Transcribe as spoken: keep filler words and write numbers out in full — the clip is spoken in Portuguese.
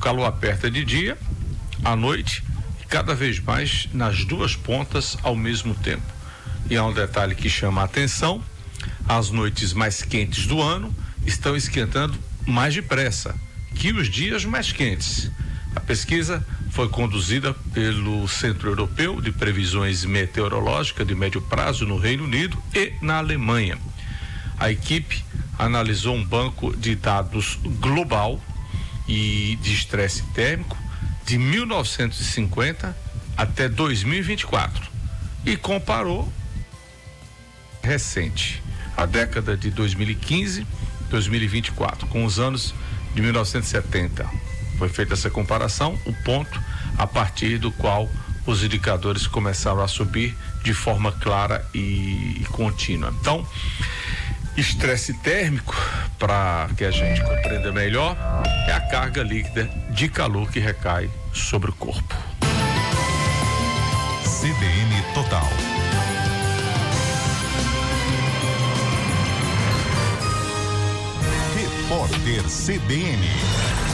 calor aperta de dia, à noite, e cada vez mais nas duas pontas ao mesmo tempo. E há um detalhe que chama a atenção: as noites mais quentes do ano estão esquentando mais depressa que os dias mais quentes. A pesquisa foi conduzida pelo Centro Europeu de Previsões Meteorológicas de Médio Prazo no Reino Unido e na Alemanha. A equipe analisou um banco de dados global e de estresse térmico de mil novecentos e cinquenta até dois mil e vinte e quatro e comparou recente, a década de dois mil e quinze, dois mil e vinte e quatro, com os anos de mil novecentos e setenta. Foi feita essa comparação, o ponto a partir do qual os indicadores começaram a subir de forma clara e, e contínua. Então, estresse térmico, para que a gente compreenda melhor, é a carga líquida de calor que recai sobre o corpo. C B N Total. Repórter C B N.